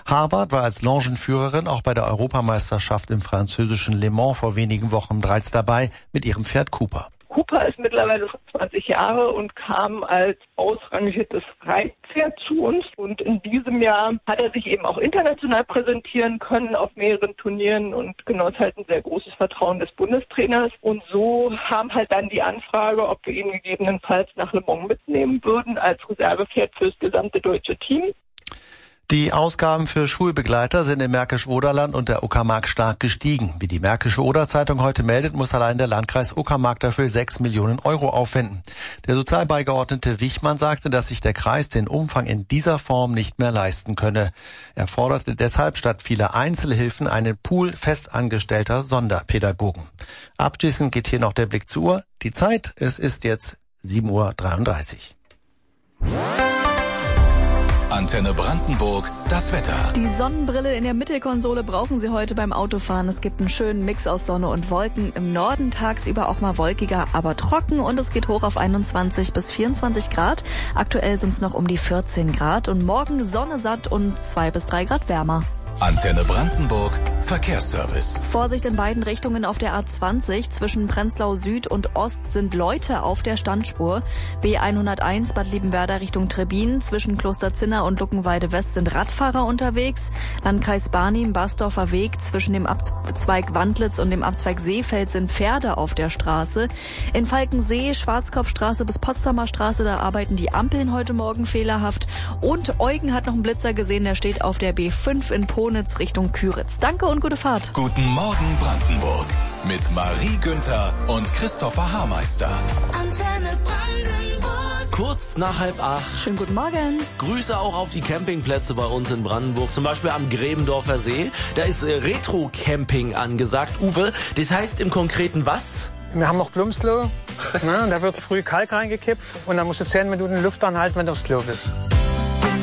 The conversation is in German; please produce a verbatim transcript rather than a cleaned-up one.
Harvard war als Longenführerin auch bei der Europameisterschaft im französischen Le Mans vor wenigen Wochen bereits dabei mit ihrem Pferd Cooper. Cooper ist mittlerweile zwanzig Jahre und kam als ausrangiertes Reitpferd zu uns. Und in diesem Jahr hat er sich eben auch international präsentieren können auf mehreren Turnieren und genoss halt ein sehr großes Vertrauen des Bundestrainers. Und so haben halt dann die Anfrage, ob wir ihn gegebenenfalls nach Le Mans mitnehmen würden als Reservepferd fürs gesamte deutsche Team. Die Ausgaben für Schulbegleiter sind im Märkisch-Oderland und der Uckermark stark gestiegen. Wie die Märkische Oder-Zeitung heute meldet, muss allein der Landkreis Uckermark dafür sechs Millionen Euro aufwenden. Der Sozialbeigeordnete Wichmann sagte, dass sich der Kreis den Umfang in dieser Form nicht mehr leisten könne. Er forderte deshalb statt vieler Einzelhilfen einen Pool festangestellter Sonderpädagogen. Abschließend geht hier noch der Blick zur Uhr. Die Zeit, es ist jetzt sieben Uhr dreiunddreißig. Antenne Brandenburg, das Wetter. Die Sonnenbrille in der Mittelkonsole brauchen Sie heute beim Autofahren. Es gibt einen schönen Mix aus Sonne und Wolken. Im Norden tagsüber auch mal wolkiger, aber trocken. Und es geht hoch auf einundzwanzig bis vierundzwanzig Grad. Aktuell sind es noch um die vierzehn Grad. Und morgen Sonne satt und zwei bis drei Grad wärmer. Antenne Brandenburg, Verkehrsservice. Vorsicht in beiden Richtungen auf der A zwanzig. Zwischen Prenzlau Süd und Ost sind Leute auf der Standspur. B hunderteins Bad Liebenwerda Richtung Trebin. Zwischen Klosterzinna und Luckenwalde West sind Radfahrer unterwegs. Landkreis Barnim, Basdorfer Weg. Zwischen dem Abzweig Wandlitz und dem Abzweig Seefeld sind Pferde auf der Straße. In Falkensee, Schwarzkopfstraße bis Potsdamer Straße, da arbeiten die Ampeln heute Morgen fehlerhaft. Und Eugen hat noch einen Blitzer gesehen, der steht auf der B fünf in Polen Richtung Küritz. Danke und gute Fahrt. Guten Morgen Brandenburg mit Marie Günther und Christopher Haarmeister. Antenne Brandenburg. Kurz nach halb acht. Schönen guten Morgen. Grüße auch auf die Campingplätze bei uns in Brandenburg. Zum Beispiel am Gräbendorfer See. Da ist äh, Retro-Camping angesagt. Uwe, das heißt im Konkreten was? Wir haben noch Plumpsklo. Ne, da wird früh Kalk reingekippt und dann musst du zehn Minuten Luft anhalten, wenn du aufs Klo bist.